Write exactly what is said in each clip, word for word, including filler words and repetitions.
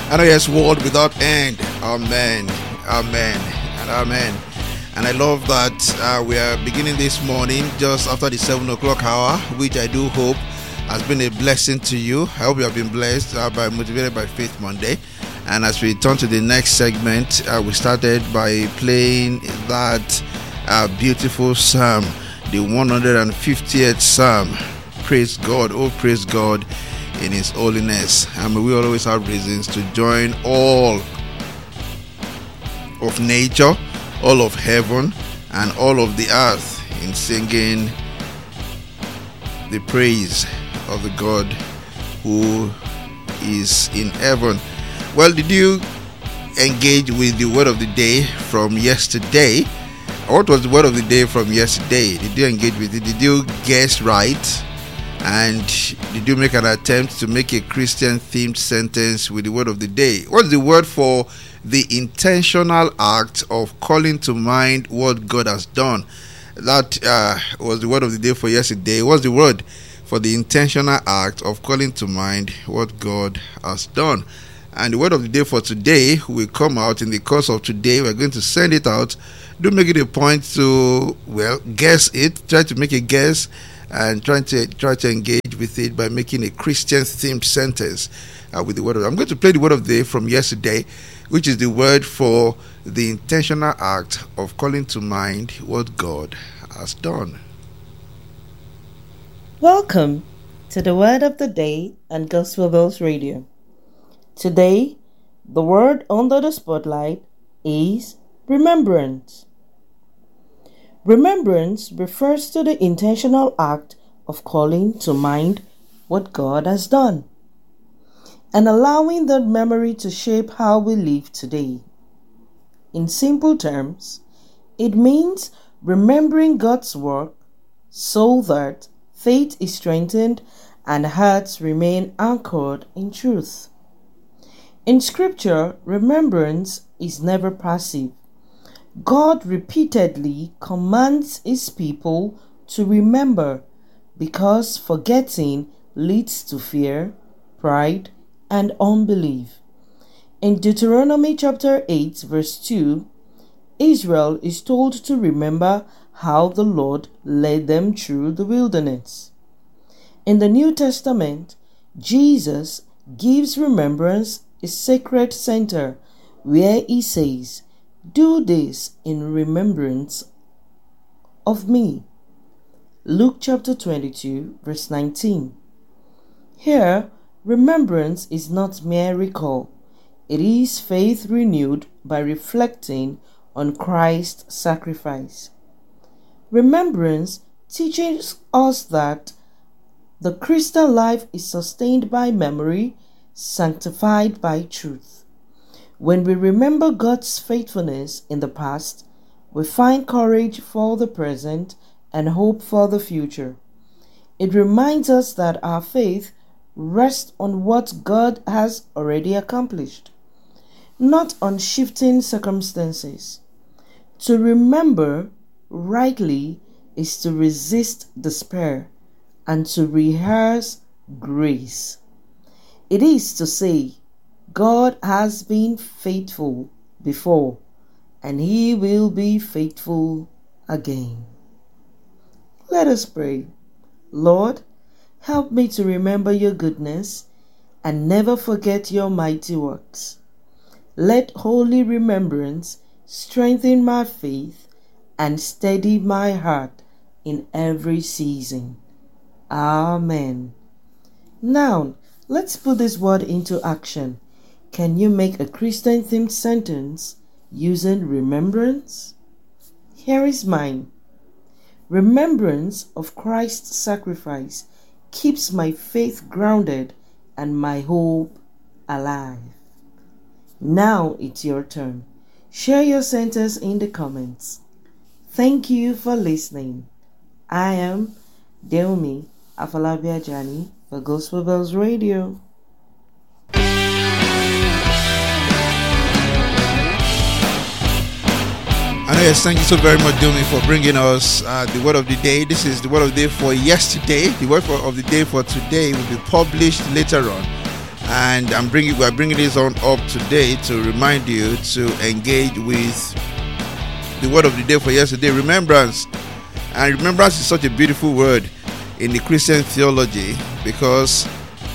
I know yes, world without end. Amen. Amen. And amen. And I love that uh, we are beginning this morning just after the seven o'clock hour, which I do hope has been a blessing to you. I hope you have been blessed uh, by Motivated by Faith Monday. And as we turn to the next segment, uh, we started by playing that uh, beautiful psalm, the one hundred fiftieth psalm. Praise God. Oh, praise God in His holiness. And we always have reasons to join all of nature, all of heaven, and all of the earth in singing the praise of the God who is in heaven. Well, did you engage with the word of the day from yesterday? What was the word of the day from yesterday? Did you engage with it? Did you guess right? And did you make an attempt to make a Christian themed sentence with the word of the day? What's the word for the intentional act of calling to mind what God has done? That uh, was the word of the day for yesterday. What's the word for the intentional act of calling to mind what God has done? And the word of the day for today will come out in the course of today. We're going to send it out. Do make it a point to, well, guess it. Try to make a guess and try to try to engage with it by making a Christian themed sentence uh, with the word of I'm going to play the word of the day from yesterday, which is the word for the intentional act of calling to mind what God has done. Welcome to the word of the day on Gospel Bells Radio. Today, the word under the spotlight is remembrance. Remembrance refers to the intentional act of calling to mind what God has done and allowing that memory to shape how we live today. In simple terms, it means remembering God's work so that faith is strengthened and hearts remain anchored in truth. In Scripture, remembrance is never passive. God repeatedly commands His people to remember because forgetting leads to fear, pride, and unbelief. In Deuteronomy chapter eight, verse two, Israel is told to remember how the Lord led them through the wilderness. In the New Testament, Jesus gives remembrance a sacred center where He says, "Do this in remembrance of me." Luke chapter twenty-two, verse nineteen. Here, remembrance is not mere recall. It is faith renewed by reflecting on Christ's sacrifice. Remembrance teaches us that the Christian life is sustained by memory, sanctified by truth. When we remember God's faithfulness in the past, we find courage for the present and hope for the future. It reminds us that our faith rests on what God has already accomplished, not on shifting circumstances. To remember rightly is to resist despair and to rehearse grace. It is to say, God has been faithful before, and He will be faithful again. Let us pray. Lord, help me to remember Your goodness and never forget Your mighty works. Let holy remembrance strengthen my faith and steady my heart in every season. Amen. Now, let's put this word into action. Can you make a Christian-themed sentence using remembrance? Here is mine. Remembrance of Christ's sacrifice keeps my faith grounded and my hope alive. Now it's your turn. Share your sentence in the comments. Thank you for listening. I am Deomi Afalabia Jani for Gospel Bells Radio. And yes, thank you so very much, Domi, for bringing us uh, the word of the day. This is the word of the day for yesterday. The word for, of the day for today will be published later on. And I'm bringing we're bringing this on up today to remind you to engage with the word of the day for yesterday, remembrance. And remembrance is such a beautiful word in the Christian theology because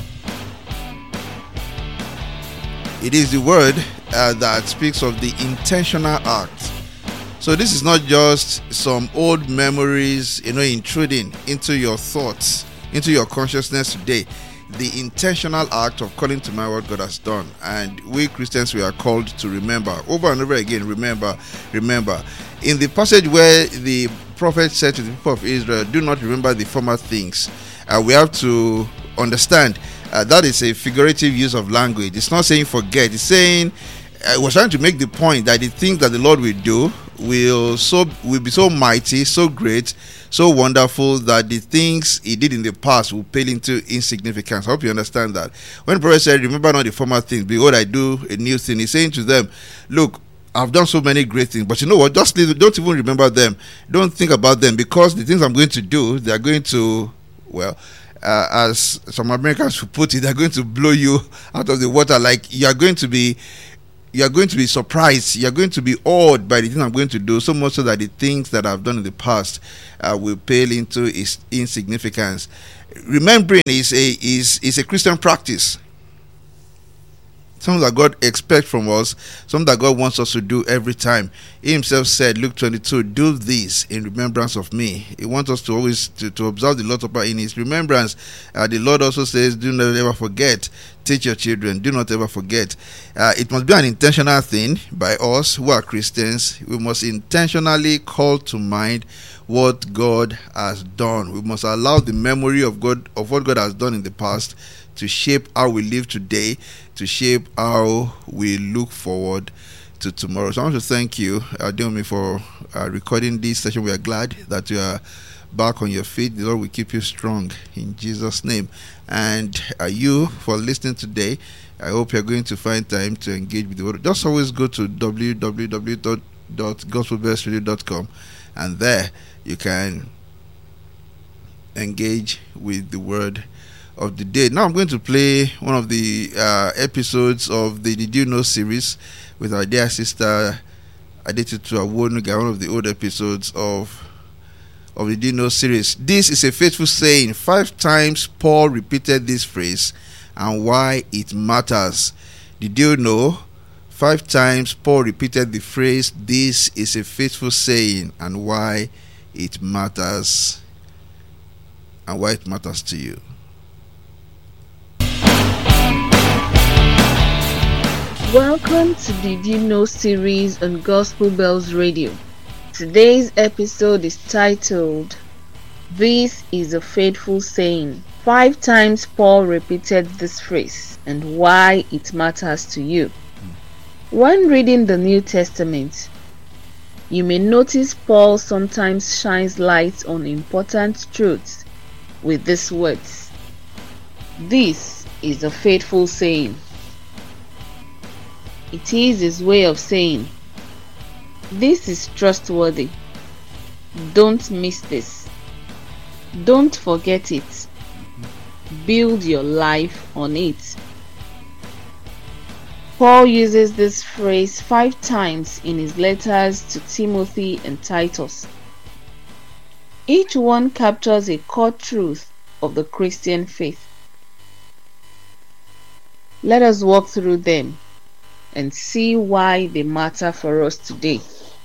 it is the word uh, that speaks of the intentional act. So this is not just some old memories, you know, intruding into your thoughts, into your consciousness today. The intentional act of calling to mind what God has done. And we Christians, we are called to remember over and over again. Remember, remember. In the passage where the prophet said to the people of Israel, do not remember the former things, uh, we have to understand uh, that is a figurative use of language. It's not saying forget. It's saying uh, it was trying to make the point that the things that the Lord will do will so will be so mighty, so great, so wonderful that the things he did in the past will pale into insignificance. I hope you understand that. When the prophet said, remember not the former things, behold, I do a new thing, he's saying to them, look, I've done so many great things, but you know what, just leave, don't even remember them, don't think about them, because the things I'm going to do, they're going to, well, uh, as some Americans would put it, they're going to blow you out of the water. Like you're going to be You are going to be surprised. You are going to be awed by the things I'm going to do, so much so that the things that I've done in the past uh, will pale into its insignificance. Remembering is a is is a Christian practice. Something that God expects from us, something that God wants us to do every time. He himself said, Luke twenty-two, do this in remembrance of me. He wants us to always to, to observe the Lord's Supper in his remembrance. Uh, the Lord also says, do not ever forget. Teach your children, do not ever forget. Uh, it must be an intentional thing by us who are Christians. We must intentionally call to mind what God has done. We must allow the memory of God, of what God has done in the past, to shape how we live today, to shape how we look forward to tomorrow. So I want to thank you, uh, Diomi, for uh, recording this session. We are glad that you are back on your feet. The Lord will keep you strong in Jesus' name. And uh, you for listening today, I hope you're going to find time to engage with the word. Just always go to w w w dot gospel best radio dot com, and there you can engage with the word of the day. Now I'm going to play one of the uh, episodes of the Did You Know series with our dear sister Adetutu Awonuga, one of the old episodes of of the Did You Know series. This is a faithful saying. Five times Paul repeated this phrase and why it matters. Did you know? Five times Paul repeated the phrase, this is a faithful saying, and why it matters, and why it matters to you. Welcome to the Did You Know series on Gospel Bells Radio. Today's episode is titled, This is a Faithful Saying. Five times Paul repeated this phrase and why it matters to you. When reading the New Testament, you may notice Paul sometimes shines light on important truths with these words. This is a faithful saying. It is his way of saying, this is trustworthy. Don't miss this. Don't forget it. Build your life on it. Paul uses this phrase five times in his letters to Timothy and Titus. Each one captures a core truth of the Christian faith. Let us walk through them and see why they matter for us today.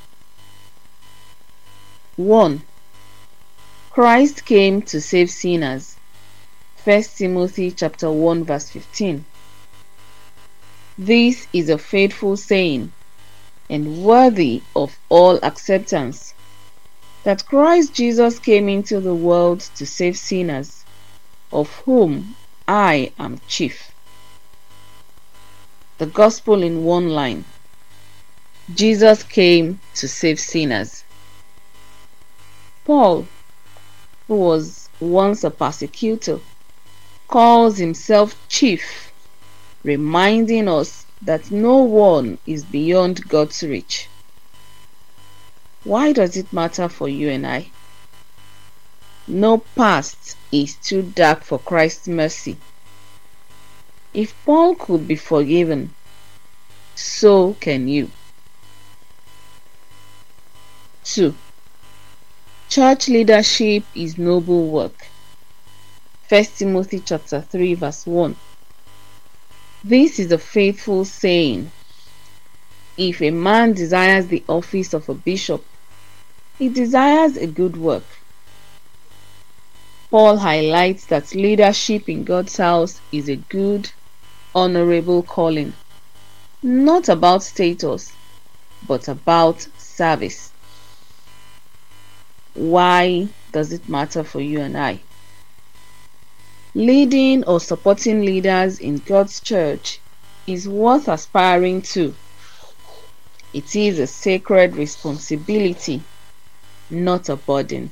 one. Christ came to save sinners. First Timothy chapter one verse fifteen. This is a faithful saying and worthy of all acceptance, that Christ Jesus came into the world to save sinners, of whom I am chief. The gospel in one line. Jesus came to save sinners. Paul, who was once a persecutor, calls himself chief, reminding us that no one is beyond God's reach. Why does it matter for you and I? No past is too dark for Christ's mercy. If Paul could be forgiven, so can you. two. Church leadership is noble work. First Timothy chapter three verse one. This is a faithful saying. If a man desires the office of a bishop, he desires a good work. Paul highlights that leadership in God's house is a good, honorable calling, not about status, but about service. Why does it matter for you and I? Leading or supporting leaders in God's church is worth aspiring to. It is a sacred responsibility, not a burden.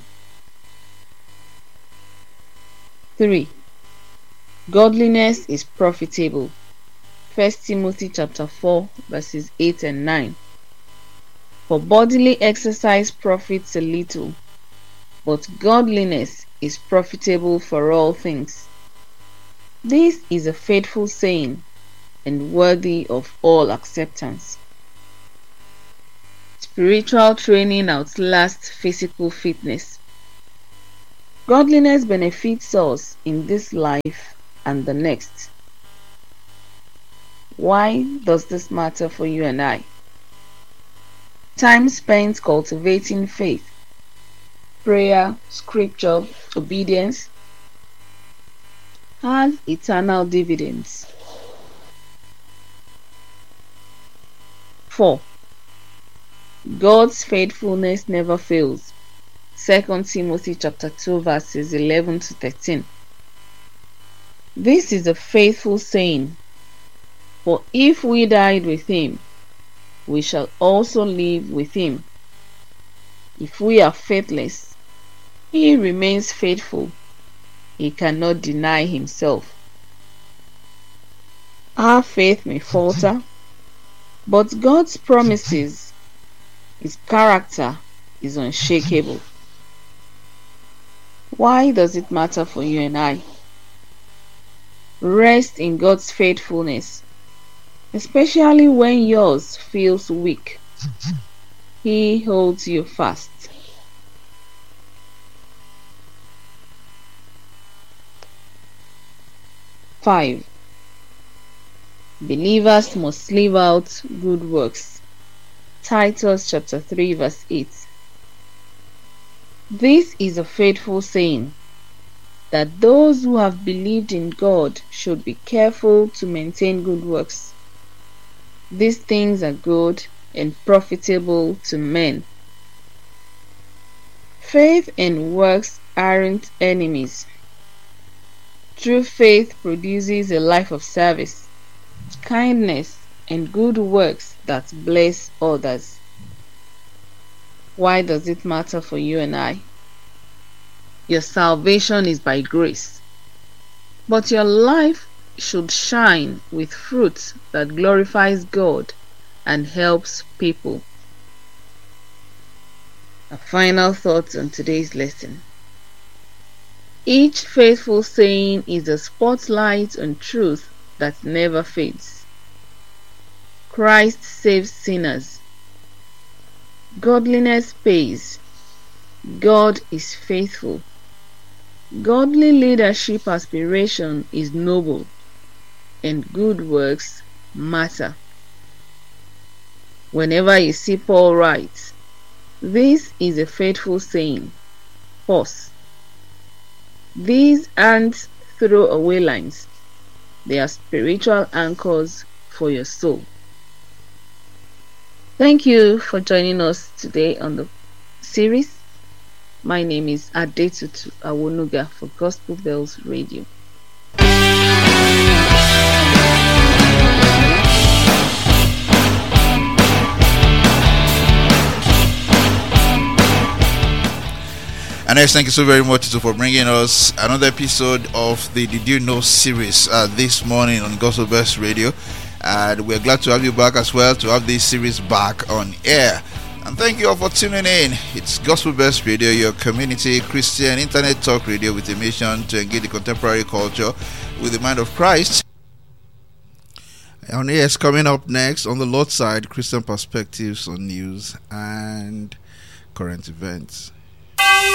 three. Godliness is profitable. First Timothy chapter four verses eight and nine. For bodily exercise profits a little, but godliness is profitable for all things. This is a faithful saying and worthy of all acceptance. Spiritual training outlasts physical fitness. Godliness benefits us in this life and the next. Why does this matter for you and I? Time spent cultivating faith, prayer, scripture, obedience has eternal dividends. four. God's faithfulness never fails. Second Timothy chapter two verses eleven to thirteen. This is a faithful saying, for if we died with him, we shall also live with him. If we are faithless, he remains faithful. He cannot deny himself. Our faith may falter, but God's promises, his character is unshakable. Why does it matter for you and I? Rest in God's faithfulness, especially when yours feels weak. He holds you fast. five. Believers must live out good works. Titus chapter three verse eight. This is a faithful saying, that those who have believed in God should be careful to maintain good works. These things are good and profitable to men. Faith and works aren't enemies. True faith produces a life of service, kindness, and good works that bless others. Why does it matter for you and I? Your salvation is by grace, but your life should shine with fruit that glorifies God and helps people. A final thought on today's lesson. Each faithful saying is a spotlight on truth that never fades. Christ saves sinners. Godliness pays. God is faithful. Godly leadership aspiration is noble, and good works matter. Whenever you see Paul write, "This is a faithful saying," pause. These aren't throwaway lines. They are spiritual anchors for your soul. Thank you for joining us today on the series. My name is Adetutu Awonuga for Gospel Bells Radio. And next, thank you so very much for bringing us another episode of the Did You Know series uh, this morning on Gospel Bells Radio. And we're glad to have you back as well, to have this series back on air. And thank you all for tuning in. It's Gospel Bells Radio, your community Christian internet talk radio with a mission to engage the contemporary culture with the mind of Christ. On A S coming up next on the Lord's side, Christian perspectives on news and current events.